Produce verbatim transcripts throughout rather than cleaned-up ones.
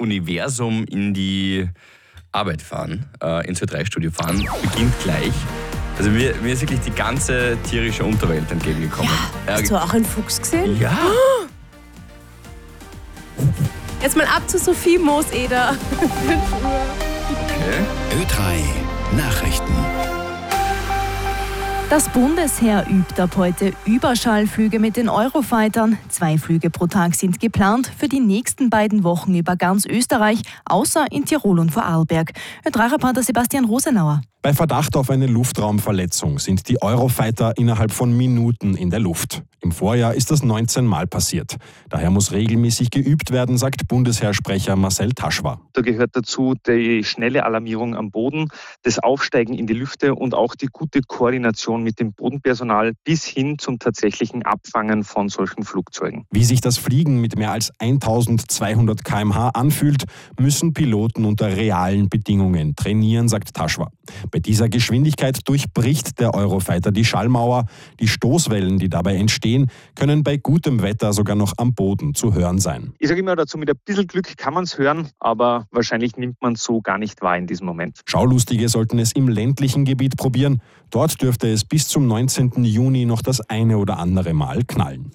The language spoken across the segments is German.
Universum in die Arbeit fahren, äh, ins Ö drei Studio fahren, beginnt gleich. Also mir, mir ist wirklich die ganze tierische Unterwelt entgegengekommen. Ja, hast äh, du auch einen Fuchs gesehen? Ja. Jetzt mal ab zu Sophie Mooseder. fünf Uhr. Okay. Ö drei Nachrichten. Das Bundesheer übt ab heute Überschallflüge mit den Eurofightern. Zwei Flüge pro Tag sind geplant für die nächsten beiden Wochen über ganz Österreich, außer in Tirol und Vorarlberg. Ö drei Reporter Sebastian Rosenauer. Bei Verdacht auf eine Luftraumverletzung sind die Eurofighter innerhalb von Minuten in der Luft. Im Vorjahr ist das neunzehn Mal passiert. Daher muss regelmäßig geübt werden, sagt Bundesheersprecher Marcel Taschwa. Da gehört dazu die schnelle Alarmierung am Boden, das Aufsteigen in die Lüfte und auch die gute Koordination mit dem Bodenpersonal bis hin zum tatsächlichen Abfangen von solchen Flugzeugen. Wie sich das Fliegen mit mehr als eintausendzweihundert Kilometer pro Stunde anfühlt, müssen Piloten unter realen Bedingungen trainieren, sagt Taschwa. Bei dieser Geschwindigkeit durchbricht der Eurofighter die Schallmauer. Die Stoßwellen, die dabei entstehen, können bei gutem Wetter sogar noch am Boden zu hören sein. Ich sage immer dazu, mit ein bisschen Glück kann man es hören, aber wahrscheinlich nimmt man es so gar nicht wahr in diesem Moment. Schaulustige sollten es im ländlichen Gebiet probieren. Dort dürfte es bis zum neunzehnten Juni noch das eine oder andere Mal knallen.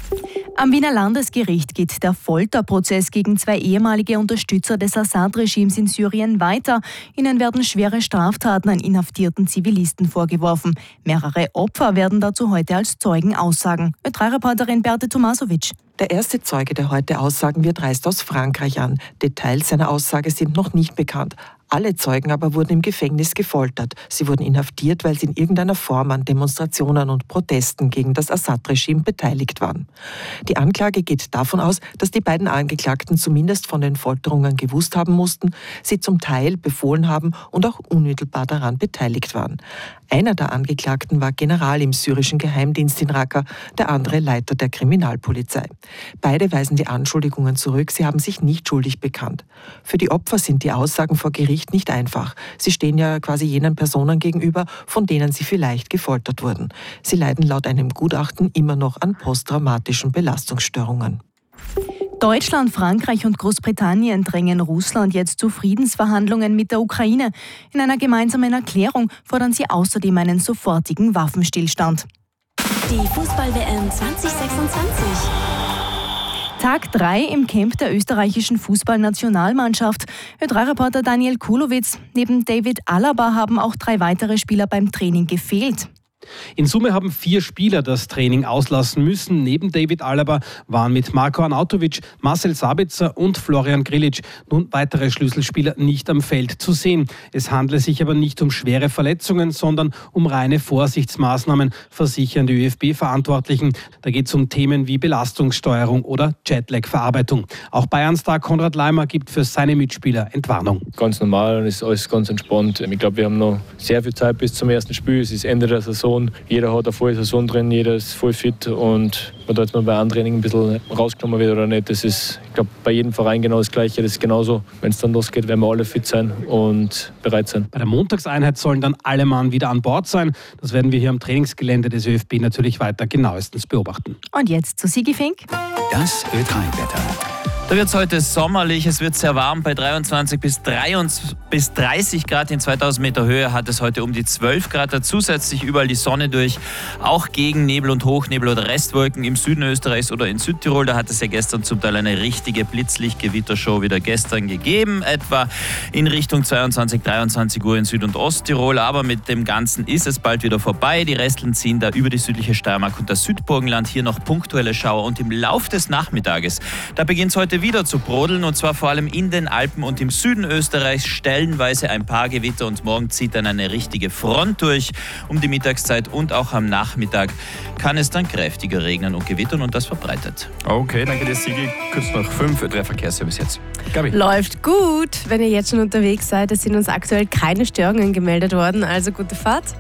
Am Wiener Landesgericht geht der Folterprozess gegen zwei ehemalige Unterstützer des Assad-Regimes in Syrien weiter. Ihnen werden schwere Straftaten an inhaftierten Zivilisten vorgeworfen. Mehrere Opfer werden dazu heute als Zeugen aussagen. Ö drei Reporterin Berthe Tomasovic. Der erste Zeuge, der heute aussagen wird, reist aus Frankreich an. Details seiner Aussage sind noch nicht bekannt. Alle Zeugen aber wurden im Gefängnis gefoltert. Sie wurden inhaftiert, weil sie in irgendeiner Form an Demonstrationen und Protesten gegen das Assad-Regime beteiligt waren. Die Anklage geht davon aus, dass die beiden Angeklagten zumindest von den Folterungen gewusst haben mussten, sie zum Teil befohlen haben und auch unmittelbar daran beteiligt waren. Einer der Angeklagten war General im syrischen Geheimdienst in Raqqa, der andere Leiter der Kriminalpolizei. Beide weisen die Anschuldigungen zurück, sie haben sich nicht schuldig bekannt. Für die Opfer sind die Aussagen vor Gericht nicht einfach. Sie stehen ja quasi jenen Personen gegenüber, von denen sie vielleicht gefoltert wurden. Sie leiden laut einem Gutachten immer noch an posttraumatischen Belastungsstörungen. Deutschland, Frankreich und Großbritannien drängen Russland jetzt zu Friedensverhandlungen mit der Ukraine. In einer gemeinsamen Erklärung fordern sie außerdem einen sofortigen Waffenstillstand. Die Fußball-W M zwanzig sechsundzwanzig. Tag drei im Camp der österreichischen Fußballnationalmannschaft. Ö drei Reporter Daniel Kulowitz. Neben David Alaba haben auch drei weitere Spieler beim Training gefehlt. In Summe haben vier Spieler das Training auslassen müssen. Neben David Alaba waren mit Marko Arnautovic, Marcel Sabitzer und Florian Grillitsch nun weitere Schlüsselspieler nicht am Feld zu sehen. Es handle sich aber nicht um schwere Verletzungen, sondern um reine Vorsichtsmaßnahmen, versichern die ÖFB-Verantwortlichen. Da geht es um Themen wie Belastungssteuerung oder Jetlag-Verarbeitung. Auch Bayern-Star Konrad Laimer gibt für seine Mitspieler Entwarnung. Ganz normal und ist alles ganz entspannt. Ich glaube, wir haben noch sehr viel Zeit bis zum ersten Spiel. Es ist Ende der Saison. Jeder hat eine volle Saison drin, jeder ist voll fit und ob da jetzt mal bei Antraining ein bisschen rausgenommen wird oder nicht, das ist, ich glaube, bei jedem Verein genau das Gleiche. Das ist genauso. Wenn es dann losgeht, werden wir alle fit sein und bereit sein. Bei der Montagseinheit sollen dann alle Mann wieder an Bord sein. Das werden wir hier am Trainingsgelände des ÖFB natürlich weiter genauestens beobachten. Und jetzt zu Sigi Fink. Das Ö drei Wetter. Da wird es heute sommerlich, es wird sehr warm, bei dreiundzwanzig bis dreißig Grad in zweitausend Meter Höhe hat es heute um die zwölf Grad, da zusätzlich überall die Sonne durch, auch gegen Nebel und Hochnebel oder Restwolken im Süden Österreichs oder in Südtirol, da hat es ja gestern zum Teil eine richtige Blitzlicht-Gewittershow wieder gestern gegeben, etwa in Richtung zweiundzwanzig, dreiundzwanzig Uhr in Süd- und Osttirol, aber mit dem Ganzen ist es bald wieder vorbei, die Resteln ziehen da über die südliche Steiermark und das Südburgenland, hier noch punktuelle Schauer und im Lauf des Nachmittages, da beginnt es heute wieder zu brodeln und zwar vor allem in den Alpen und im Süden Österreichs stellenweise ein paar Gewitter und morgen zieht dann eine richtige Front durch. Um die Mittagszeit und auch am Nachmittag kann es dann kräftiger regnen und gewittern und das verbreitet. Okay, danke dir, Sigi. Kurz noch fünf, drei Verkehrsservice jetzt. Gabi. Läuft gut, wenn ihr jetzt schon unterwegs seid. Es sind uns aktuell keine Störungen gemeldet worden, also gute Fahrt.